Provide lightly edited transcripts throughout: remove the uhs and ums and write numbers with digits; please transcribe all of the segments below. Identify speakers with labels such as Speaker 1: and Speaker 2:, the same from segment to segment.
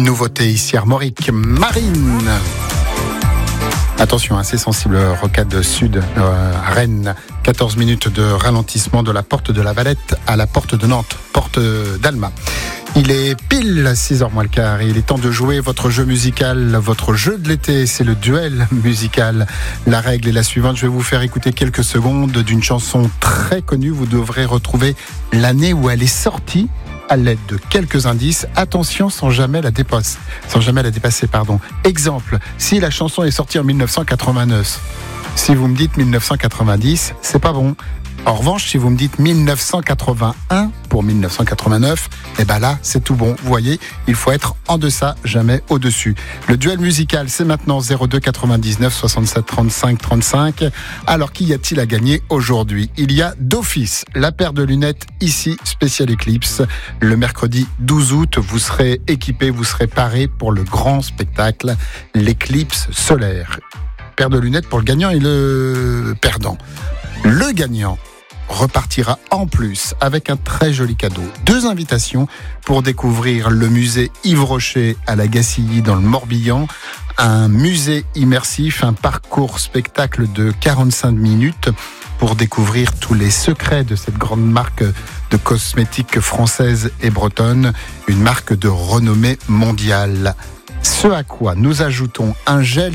Speaker 1: Nouveauté ici Armorique, Marine. Attention, assez sensible, rocade sud, Rennes. 14 minutes de ralentissement de la porte de la Valette à la porte de Nantes, porte d'Alma. Il est pile 6h moins le quart et il est temps de jouer votre jeu musical, votre jeu de l'été, c'est le duel musical. La règle est la suivante, je vais vous faire écouter quelques secondes d'une chanson très connue. Vous devrez retrouver l'année où elle est sortie à l'aide de quelques indices. Attention, sans jamais la dépasser. Exemple, si la chanson est sortie en 1989, si vous me dites 1990, c'est pas bon. En revanche, si vous me dites 1981 pour 1989, eh ben là, c'est tout bon. Vous voyez, il faut être en deçà, jamais au-dessus. Le duel musical, c'est maintenant 02 99 67 35 35. Alors, qu'y a-t-il à gagner aujourd'hui ? Il y a d'office la paire de lunettes ici, spécial Eclipse. Le mercredi 12 août, vous serez équipé, vous serez paré pour le grand spectacle, l'éclipse solaire. Paire de lunettes pour le gagnant et le perdant. Le gagnant repartira en plus avec un très joli cadeau. 2 invitations pour découvrir le musée Yves Rocher à la Gacilly dans le Morbihan. Un musée immersif, un parcours spectacle de 45 minutes pour découvrir tous les secrets de cette grande marque de cosmétiques française et bretonne, une marque de renommée mondiale. Ce à quoi nous ajoutons un gel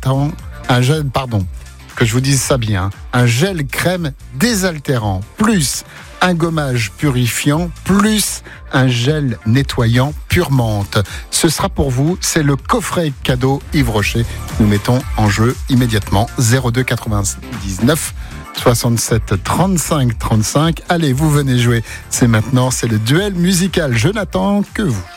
Speaker 1: que je vous dise ça bien, un gel crème désaltérant, plus un gommage purifiant, plus un gel nettoyant pure menthe. Ce sera pour vous, c'est le coffret cadeau Yves Rocher. Nous mettons en jeu immédiatement 02 99 67 35 35. Allez, vous venez jouer. C'est maintenant, c'est le duel musical. Je n'attends que vous.